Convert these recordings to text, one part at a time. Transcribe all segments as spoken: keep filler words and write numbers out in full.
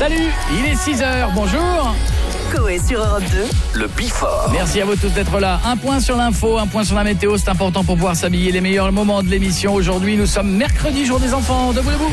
Salut, il est six heures, bonjour. Coé sur Europe deux. Le Before. Merci à vous tous d'être là. Un point sur l'info, un point sur la météo, c'est important pour pouvoir s'habiller. Les meilleurs moments de l'émission. Aujourd'hui, nous sommes mercredi, jour des enfants. Debout, debout.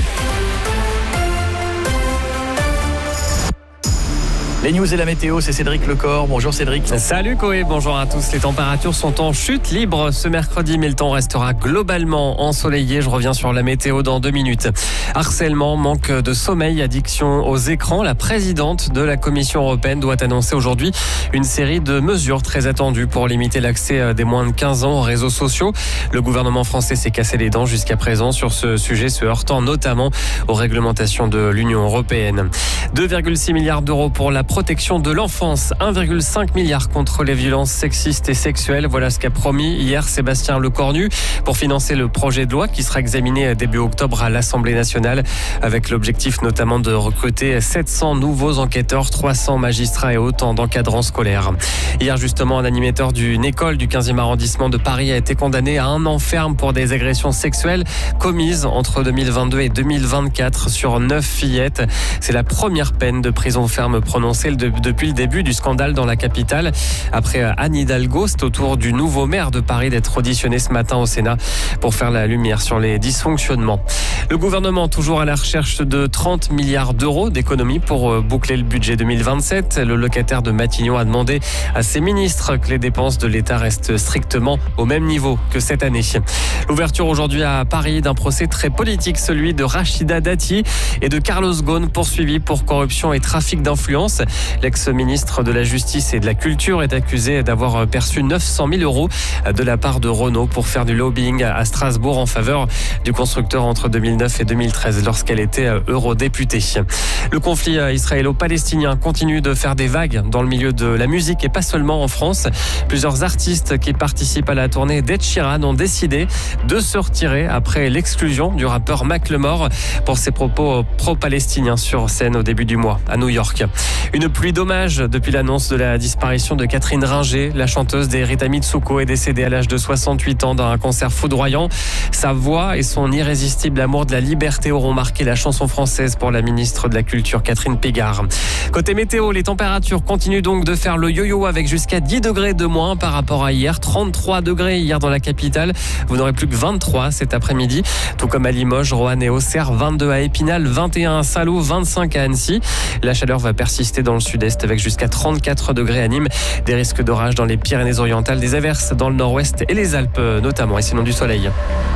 Les news et la météo, c'est Cédric Lecor. Bonjour Cédric. Salut Coé, bonjour à tous. Les températures sont en chute libre ce mercredi, mais le temps restera globalement ensoleillé. Je reviens sur la météo dans deux minutes. Harcèlement, manque de sommeil, addiction aux écrans. La présidente de la Commission européenne doit annoncer aujourd'hui une série de mesures très attendues pour limiter l'accès des moins de quinze ans aux réseaux sociaux. Le gouvernement français s'est cassé les dents jusqu'à présent sur ce sujet, se heurtant notamment aux réglementations de l'Union européenne. deux virgule six milliards d'euros pour la protection de l'enfance, un virgule cinq milliard contre les violences sexistes et sexuelles. Voilà ce qu'a promis hier Sébastien Lecornu pour financer le projet de loi qui sera examiné début octobre à l'Assemblée nationale, avec l'objectif notamment de recruter sept cents nouveaux enquêteurs, trois cents magistrats et autant d'encadrants scolaires. Hier justement, un animateur d'une école du quinzième arrondissement de Paris a été condamné à un an ferme pour des agressions sexuelles commises entre deux mille vingt-deux et deux mille vingt-quatre sur neuf fillettes. C'est la première peine de prison ferme prononcée depuis le début du scandale dans la capitale. Après Anne Hidalgo, c'est au tour du nouveau maire de Paris d'être auditionné ce matin au Sénat pour faire la lumière sur les dysfonctionnements. Le gouvernement toujours à la recherche de trente milliards d'euros d'économies pour boucler le budget deux mille vingt-sept. Le locataire de Matignon a demandé à ses ministres que les dépenses de l'État restent strictement au même niveau que cette année. L'ouverture aujourd'hui à Paris d'un procès très politique, celui de Rachida Dati et de Carlos Ghosn, poursuivis pour corruption et trafic d'influence. L'ex-ministre de la Justice et de la Culture est accusé d'avoir perçu neuf cent mille euros de la part de Renault pour faire du lobbying à Strasbourg en faveur du constructeur entre deux mille neuf et deux mille treize lorsqu'elle était eurodéputée. Le conflit israélo-palestinien continue de faire des vagues dans le milieu de la musique et pas seulement en France. Plusieurs artistes qui participent à la tournée d'Ed Sheeran ont décidé de se retirer après l'exclusion du rappeur Macklemore pour ses propos pro-palestiniens sur scène au début du mois à New York. Une pluie d'hommages depuis l'annonce de la disparition de Catherine Ringer. La chanteuse des Rita Mitsuko est décédée à l'âge de soixante-huit ans dans un concert foudroyant. Sa voix et son irrésistible amour de la liberté auront marqué la chanson française pour la ministre de la Culture Catherine Pégard. Côté météo, les températures continuent donc de faire le yo-yo avec jusqu'à dix degrés de moins par rapport à hier. trente-trois degrés hier dans la capitale. Vous n'aurez plus que vingt-trois cet après-midi. Tout comme à Limoges, Roanne et Auxerre, vingt-deux à Épinal, vingt et un à Saint-Lô, vingt-cinq à Annecy. La chaleur va persister dans le sud-est avec jusqu'à trente-quatre degrés à Nîmes. Des risques d'orage dans les Pyrénées-Orientales, des averses dans le nord-ouest et les Alpes notamment, et sinon du soleil.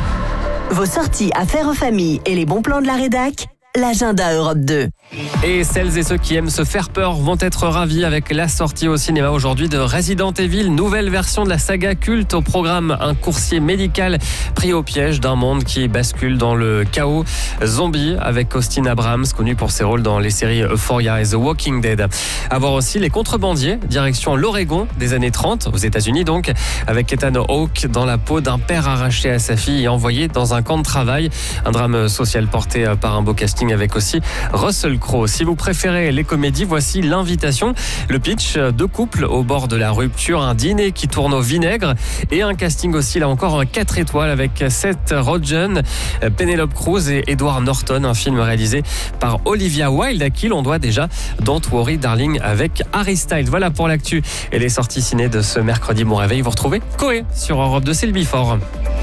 Vos sorties à faire en famille et les bons plans de la rédac, l'agenda Europe deux. Et celles et ceux qui aiment se faire peur vont être ravis avec la sortie au cinéma aujourd'hui de Resident Evil, nouvelle version de la saga culte. Au programme, un coursier médical pris au piège d'un monde qui bascule dans le chaos zombie avec Austin Abrams, connu pour ses rôles dans les séries Euphoria et The Walking Dead. À voir aussi Les Contrebandiers, direction l'Oregon des années trente, aux États-Unis donc, avec Ethan Hawke dans la peau d'un père arraché à sa fille et envoyé dans un camp de travail. Un drame social porté par un beau casting avec aussi Russell Crowe. Si vous préférez les comédies, voici l'invitation. Le pitch, deux couples au bord de la rupture, un dîner qui tourne au vinaigre et un casting aussi, là encore, quatre étoiles avec Seth Rogen, Penelope Cruz et Edward Norton. Un film réalisé par Olivia Wilde à qui l'on doit déjà Don't Worry Darling avec Harry Styles. Voilà pour l'actu et les sorties ciné de ce mercredi. Bon réveil, vous retrouvez Coé sur Europe deux, c'est le Before.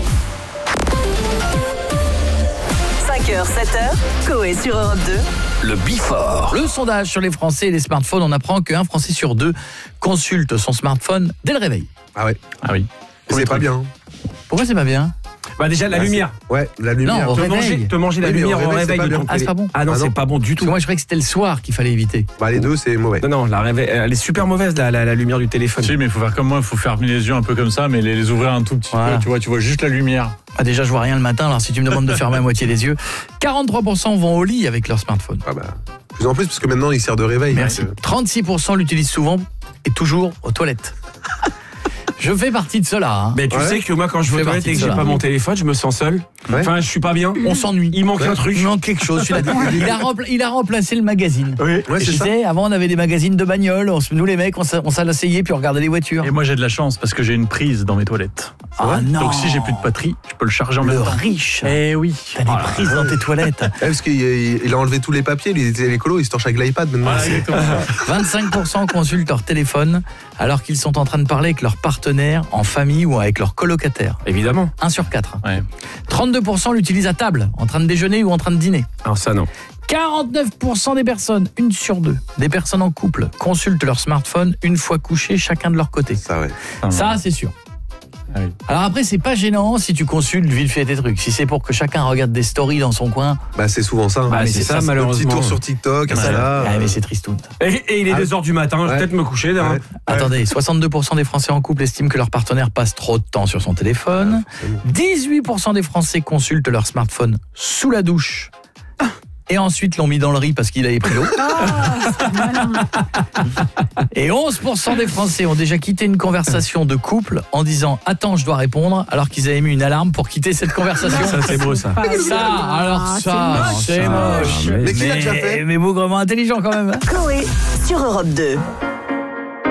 cinq heures, sept heures, Coé sur Europe deux. Le Before. Le sondage sur les Français et les smartphones, on apprend qu'un Français sur deux consulte son smartphone dès le réveil. Ah ouais. Ah oui. C'est pas bien. Pourquoi c'est pas bien ? Bah déjà la Bah, lumière. Ouais, la lumière. Non, au te, réveil. manger, te manger la Oui, mais lumière au au réveil, c'est réveil pas de bien. ton Ah, c'est pas bon. Ah non, Ah non. c'est pas bon du Parce tout. que moi je croyais que c'était le soir qu'il fallait éviter. Bah les deux c'est mauvais. Non, non, la réveil, elle est super mauvaise la, la, la lumière du téléphone. Si, mais il faut faire comme moi, il faut fermer les yeux un peu comme ça, mais les, les ouvrir un tout petit Voilà. peu, tu vois, tu vois juste la lumière. Ah déjà je vois rien le matin, alors si tu me demandes de fermer à moitié les yeux. quarante-trois pour cent vont au lit avec leur smartphone. Ah bah, plus en plus parce que maintenant il sert de réveil. Merci. donc, euh, trente-six pour cent l'utilisent souvent et toujours aux toilettes. Je fais partie de cela. Hein. Mais tu Ouais. sais que moi quand je Je vais fais aux toilettes partie et que de j'ai cela. pas mon téléphone, je me sens seul. Ouais. Enfin, je suis pas bien. On s'ennuie. Il manque un truc. Il manque quelque chose. celui-là. Il a, rempla- il a remplacé le magazine. Oui. Ouais, Et c'est tu ça. sais, avant on avait des magazines de bagnoles. On se- nous les mecs, on s'a- on s'asseyait puis on regardait les voitures. Et moi j'ai de la chance parce que j'ai une prise dans mes toilettes. Ah non. Donc si j'ai plus de batterie, je peux le charger en Le même temps. riche. Eh oui. T'as des prises dans tes toilettes. Ouais, parce qu'il il- il a enlevé tous les papiers, lui, les écolos, il se torche avec l'iPad maintenant. Voilà, exactement. vingt-cinq pour cent consultent leur téléphone alors qu'ils sont en train de parler avec leur partenaire, en famille ou avec leur colocataire. Évidemment. un sur quatre. Ouais. trente-deux pour cent l'utilisent à table, en train de déjeuner ou en train de dîner. Alors ça, non. quarante-neuf pour cent des personnes, une sur deux, des personnes en couple, consultent leur smartphone une fois couchés, chacun de leur côté. Ça, ouais. Ça, c'est sûr. Ah oui. Alors après, c'est pas gênant si tu consultes vite fait tes trucs. Si c'est pour que chacun regarde des stories dans son coin, Bah, c'est souvent ça. hein. Bah, mais c'est c'est ça, ça, c'est Le malheureusement. petit tour sur TikTok, ça, Insta. ah, mais c'est tristoun. Et, et il est Ah. deux heures du matin, je vais Ouais. peut-être me coucher. Là, hein. Ouais. Attendez, soixante-deux pour cent des Français en couple estiment que leur partenaire passe trop de temps sur son téléphone. dix-huit pour cent des Français consultent leur smartphone sous la douche. Et ensuite l'ont mis dans le riz parce qu'il avait pris l'eau. Et onze pour cent des Français ont déjà quitté une conversation de couple en disant « Attends, je dois répondre » alors qu'ils avaient mis une alarme pour quitter cette conversation. Ça, c'est beau, ça. Ça, alors ça, c'est Ça, moche. mais- Mais qui l'a déjà fait Mais bougrement intelligent quand même. Coé sur Europe deux.